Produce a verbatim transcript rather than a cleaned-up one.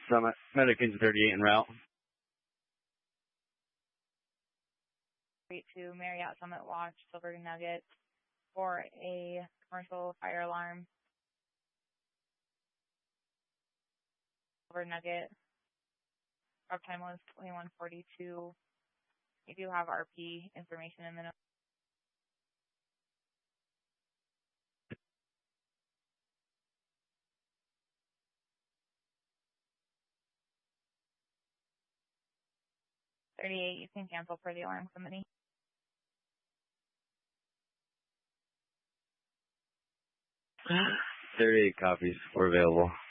Summit, Medic Engine thirty-eight en route. To Marriott Summit Watch, Silver Nugget, for a commercial fire alarm. Silver Nugget. Uptime was twenty-one forty-two. You do have R P information in the notes. thirty-eight, you can cancel for the alarm company. thirty-eight copies. We're available.